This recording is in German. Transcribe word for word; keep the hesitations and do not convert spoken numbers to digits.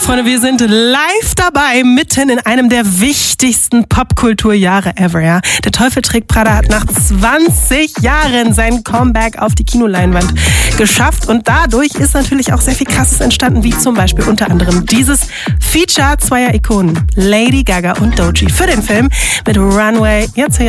Freunde, wir sind live dabei, mitten in einem der wichtigsten Popkulturjahre ever, ja. Der Teufel trägt Prada hat nach zwanzig Jahren sein Comeback auf die Kinoleinwand geschafft und dadurch ist natürlich auch sehr viel Krasses entstanden, wie zum Beispiel unter anderem dieses Feature zweier Ikonen, Lady Gaga und Doechii, für den Film mit Runway. Jetzt hier